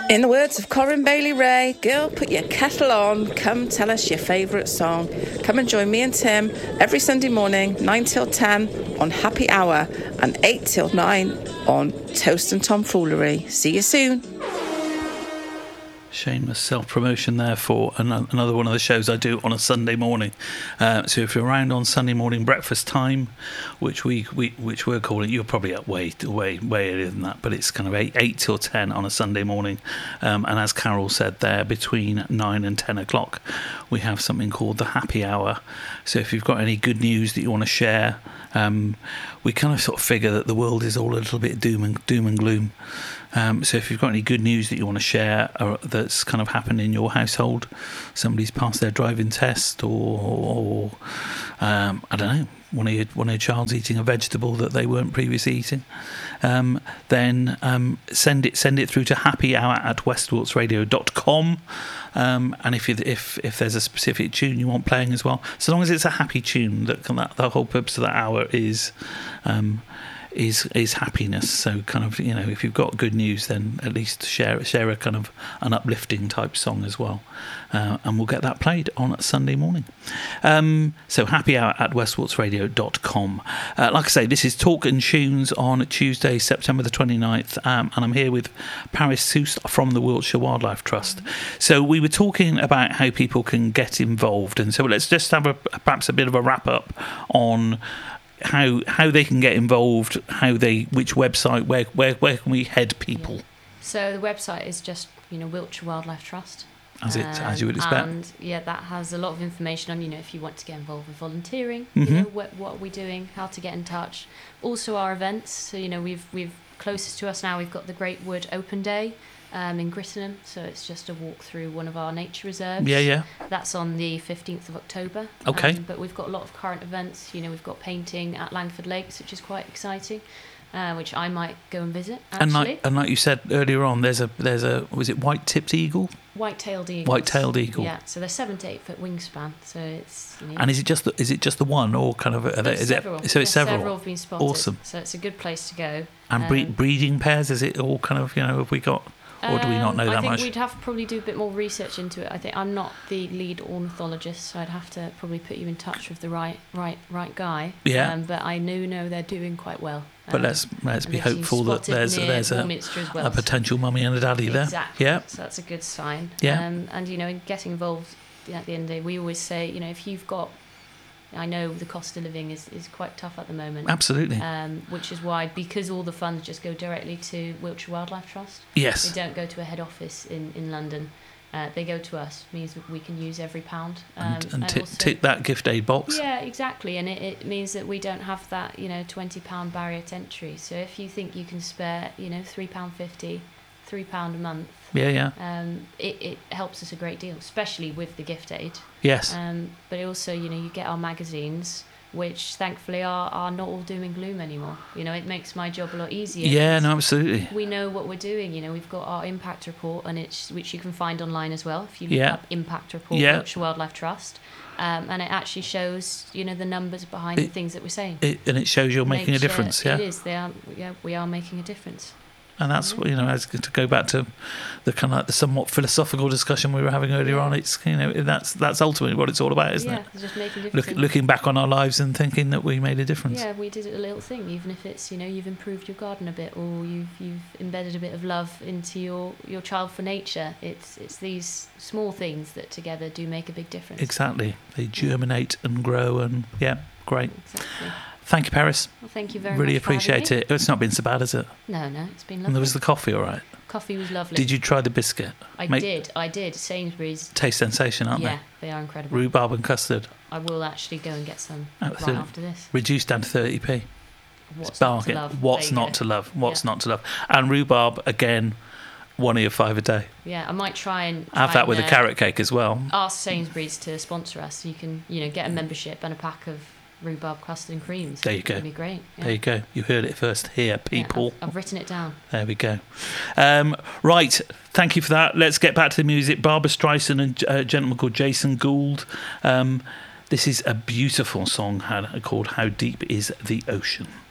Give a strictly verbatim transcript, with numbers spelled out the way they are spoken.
In the words of Corinne Bailey Ray, girl, put your kettle on, come tell us your favourite song. Come and join me and Tim every Sunday morning, nine till ten on Happy Hour and eight till nine on Toast and Tomfoolery. See you soon. Shameless self-promotion there for another one of the shows I do on a Sunday morning. Uh, so if you're around on Sunday morning breakfast time, which we, we which we're calling, you're probably up way way way earlier than that, but it's kind of eight eight till ten on a Sunday morning. Um, and as Carol said there, between nine and ten o'clock, we have something called the Happy Hour. So if you've got any good news that you want to share, um, we kind of sort of figure that the world is all a little bit doom and doom and gloom. Um, so if you've got any good news that you want to share or that's kind of happened in your household, somebody's passed their driving test, or, or um, I don't know, one of your one of your child's eating a vegetable that they weren't previously eating, um, then um, send it send it through to happy hour at westwalks radio dot com. Um, and if you if if there's a specific tune you want playing as well, so long as it's a happy tune, that, that the whole purpose of that hour is. Um, is is happiness. So kind of, you know, if you've got good news, then at least share share a kind of an uplifting type song as well, uh, and we'll get that played on Sunday morning. Um, so happy hour at westwalks radio dot com. Uh, like I say, this is Talk and Tunes on Tuesday, September the twenty-ninth, um, and I'm here with Paris Seuss from the Wiltshire Wildlife Trust. So we were talking about how people can get involved, and so let's just have a perhaps a bit of a wrap up on how how they can get involved, how they which website, where where where can we head people? Yeah. So the website is just, you know, Wiltshire Wildlife Trust. As it um, as you would expect. And yeah, that has a lot of information on, you know, if you want to get involved with volunteering, mm-hmm. you know, what what are we doing, how to get in touch. Also our events. So, you know, we've we've closest to us now we've got the Great Wood Open Day. Um, in Grittenham, so it's just a walk through one of our nature reserves. Yeah, yeah. That's on the fifteenth of October. Okay. Um, but we've got a lot of current events. You know, we've got painting at Langford Lakes, which is quite exciting, uh, which I might go and visit. Actually. And like and like you said earlier on, there's a there's a was it white-tipped eagle? White-tailed eagle. White-tailed eagle. Yeah, so they're seven to eight foot wingspan. So it's. You know, and is it just the, is it just the one, or kind of are they, is several. it so it's yeah, several? Several have been spotted. Awesome. So it's a good place to go. And um, bre- breeding pairs, is it all kind of, you know, have we got? Or do we not know um, that I think much? We'd have to probably do a bit more research into it. I think I'm not the lead ornithologist, so I'd have to probably put you in touch with the right, right, right guy. Yeah. Um, but I do know they're doing quite well. But um, let's let's be hopeful that there's there's a, well. a potential mummy and a daddy there. Exactly. Yeah. So that's a good sign. Yeah. Um, and you know, in getting involved at the end of the day, we always say, you know, if you've got, I know the cost of living is, is quite tough at the moment. Absolutely. Um, which is why, because all the funds just go directly to Wiltshire Wildlife Trust. Yes. They don't go to a head office in, in London. Uh, they go to us. Means that we can use every pound. Um, and and, and t- also, tick that gift aid box. Yeah, exactly. And it, it means that we don't have that, you know, twenty pound barrier to entry. So if you think you can spare, you know, three pounds fifty, three pounds a month. Yeah, yeah. Um, it, it helps us a great deal, especially with the gift aid. Yes. Um, but also, you know, you get our magazines, which thankfully are, are not all doom and gloom anymore. You know, it makes my job a lot easier. Yeah, no, absolutely. We know what we're doing. You know, we've got our impact report, and it's which you can find online as well if you look yeah. up impact report, yeah. Wiltshire Wildlife Trust. Um, and it actually shows, you know, the numbers behind it, the things that we're saying. It, and it shows you're making Nature, a difference. Yeah, it is. They are. Yeah, we are making a difference. And that's, you know, as to go back to the kind of like the somewhat philosophical discussion we were having earlier on. It's, you know, that's that's ultimately what it's all about, isn't yeah, it? Yeah, just making a difference. Look, looking back on our lives and thinking that we made a difference. Yeah, we did a little thing, even if it's, you know, you've improved your garden a bit, or you've you've embedded a bit of love into your, your child for nature. It's it's these small things that together do make a big difference. Exactly, they germinate and grow, and yeah, great. Exactly. Thank you, Paris. Well, thank you very really much. Really appreciate it. It's not been so bad, has it? No, no, it's been lovely. And there was the coffee, all right. Coffee was lovely. Did you try the biscuit? I Make did. I did. Sainsbury's. Taste sensation, aren't yeah, they? Yeah, they are incredible. Rhubarb and custard. I will actually go and get some oh, right so after this. Reduced down to thirty p. What's bargain. not to love? What's not to love? What's yeah. not to love? And rhubarb again. One of your five a day. Yeah, I might try and try have that and, with uh, a carrot cake as well. Ask Sainsbury's to sponsor us. So you can, you know, get a membership and a pack of rhubarb custard and creams. There you go. That'd be great. Yeah. There you go. You heard it first here, people. Yeah, I've, I've written it down. There we go. Um, right. Thank you for that. Let's get back to the music. Barbra Streisand and a gentleman called Jason Gould. Um, this is a beautiful song called "How Deep Is the Ocean."